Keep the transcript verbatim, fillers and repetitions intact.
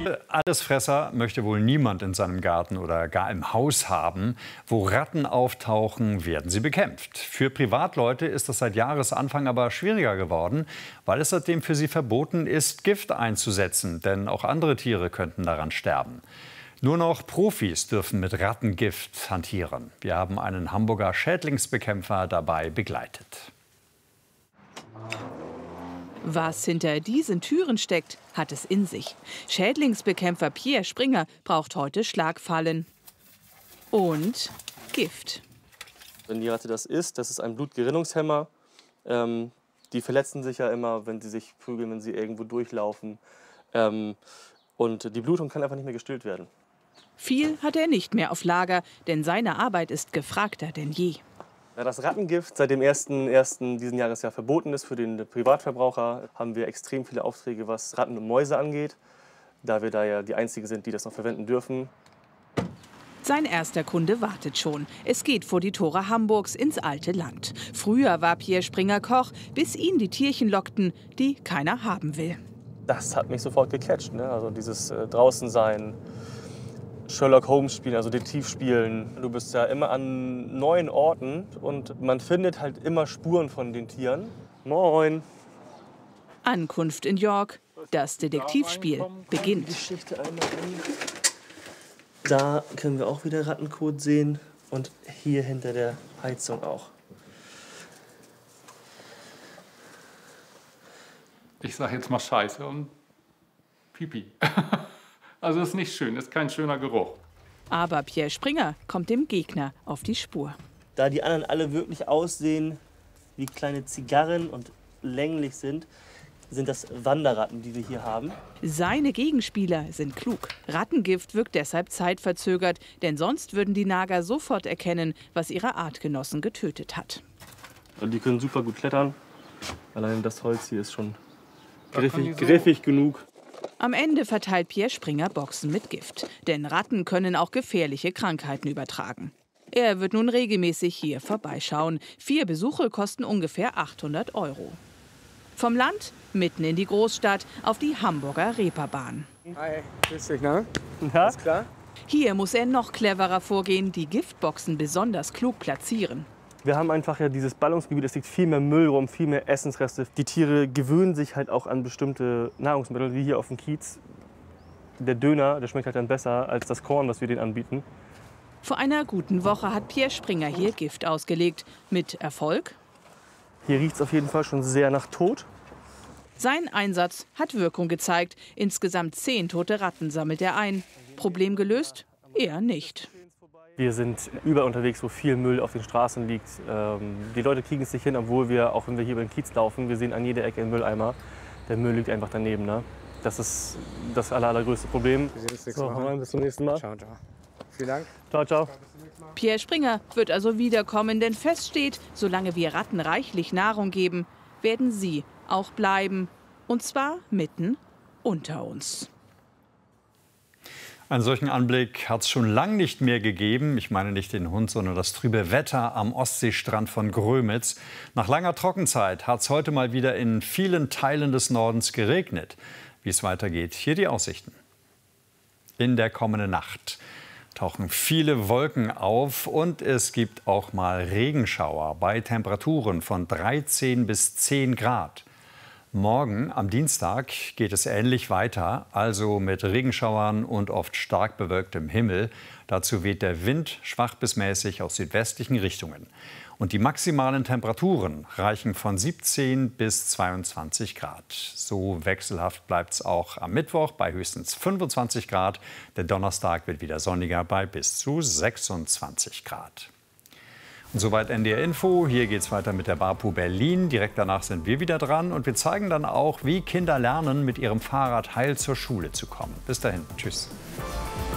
Allesfresser möchte wohl niemand in seinem Garten oder gar im Haus haben. Wo Ratten auftauchen, werden sie bekämpft. Für Privatleute ist das seit Jahresanfang aber schwieriger geworden, weil es seitdem für sie verboten ist, Gift einzusetzen. Denn auch andere Tiere könnten daran sterben. Nur noch Profis dürfen mit Rattengift hantieren. Wir haben einen Hamburger Schädlingsbekämpfer dabei begleitet. Was hinter diesen Türen steckt, hat es in sich. Schädlingsbekämpfer Pierre Springer braucht heute Schlagfallen und Gift. Wenn die Ratte das isst, das ist ein Blutgerinnungshemmer. Ähm, die verletzen sich ja immer, wenn sie sich prügeln, wenn sie irgendwo durchlaufen. Ähm, und die Blutung kann einfach nicht mehr gestillt werden. Viel hat er nicht mehr auf Lager, denn seine Arbeit ist gefragter denn je. Da das Rattengift seit dem ersten ersten diesen Jahres ja verboten ist für den Privatverbraucher, haben wir extrem viele Aufträge, was Ratten und Mäuse angeht, da wir da ja die Einzigen sind, die das noch verwenden dürfen. Sein erster Kunde wartet schon. Es geht vor die Tore Hamburgs ins alte Land. Früher war Pierre Springer Koch, bis ihn die Tierchen lockten, die keiner haben will. Das hat mich sofort gecatcht, ne? Also dieses äh, Draußensein. Sherlock Holmes spielen, also Detektiv spielen. Du bist ja immer an neuen Orten und man findet halt immer Spuren von den Tieren. Moin. Ankunft in York. Das Detektivspiel beginnt. Geschichte einmal an. Da können wir auch wieder Rattenkot sehen und hier hinter der Heizung auch. Ich sage jetzt mal Scheiße und Pipi. Also ist nicht schön, ist kein schöner Geruch. Aber Pierre Springer kommt dem Gegner auf die Spur. Da die anderen alle wirklich aussehen wie kleine Zigarren und länglich sind, sind das Wanderratten, die wir hier haben. Seine Gegenspieler sind klug. Rattengift wirkt deshalb zeitverzögert, denn sonst würden die Nager sofort erkennen, was ihre Artgenossen getötet hat. Die können super gut klettern. Allein das Holz hier ist schon griffig, griffig genug. Am Ende verteilt Pierre Springer Boxen mit Gift. Denn Ratten können auch gefährliche Krankheiten übertragen. Er wird nun regelmäßig hier vorbeischauen. Vier Besuche kosten ungefähr achthundert Euro. Vom Land mitten in die Großstadt auf die Hamburger Reeperbahn. Hi, grüß dich, ne? Ja? Alles klar? Hier muss er noch cleverer vorgehen, die Giftboxen besonders klug platzieren. Wir haben einfach ja dieses Ballungsgebiet, es liegt viel mehr Müll rum, viel mehr Essensreste. Die Tiere gewöhnen sich halt auch an bestimmte Nahrungsmittel, wie hier auf dem Kiez. Der Döner, der schmeckt halt dann besser als das Korn, was wir denen anbieten. Vor einer guten Woche hat Pierre Springer hier Gift ausgelegt. Mit Erfolg? Hier riecht es auf jeden Fall schon sehr nach Tod. Sein Einsatz hat Wirkung gezeigt. Insgesamt zehn tote Ratten sammelt er ein. Problem gelöst? Eher nicht. Wir sind überall unterwegs, wo viel Müll auf den Straßen liegt. Ähm, die Leute kriegen es nicht hin, obwohl wir, auch wenn wir hier über den Kiez laufen, wir sehen an jeder Ecke einen Mülleimer. Der Müll liegt einfach daneben. Ne? Das ist das aller, allergrößte Problem. Wir sehen uns nächstes So, Mal. bis zum nächsten Mal. Ciao, ciao. Vielen Dank. Ciao, ciao. Pierre Springer wird also wiederkommen, denn fest steht, solange wir Ratten reichlich Nahrung geben, werden sie auch bleiben. Und zwar mitten unter uns. Einen solchen Anblick hat es schon lange nicht mehr gegeben. Ich meine nicht den Hund, sondern das trübe Wetter am Ostseestrand von Grömitz. Nach langer Trockenzeit hat es heute mal wieder in vielen Teilen des Nordens geregnet. Wie es weitergeht, hier die Aussichten. In der kommenden Nacht tauchen viele Wolken auf und es gibt auch mal Regenschauer bei Temperaturen von dreizehn bis zehn Grad. Morgen, am Dienstag, geht es ähnlich weiter, also mit Regenschauern und oft stark bewölktem Himmel. Dazu weht der Wind schwach bis mäßig aus südwestlichen Richtungen. Und die maximalen Temperaturen reichen von siebzehn bis zweiundzwanzig Grad. So wechselhaft bleibt es auch am Mittwoch bei höchstens fünfundzwanzig Grad. Der Donnerstag wird wieder sonniger bei bis zu sechsundzwanzig Grad. Und soweit N D R Info. Hier geht es weiter mit der Barpo Berlin. Direkt danach sind wir wieder dran und wir zeigen dann auch, wie Kinder lernen, mit ihrem Fahrrad heil zur Schule zu kommen. Bis dahin. Tschüss.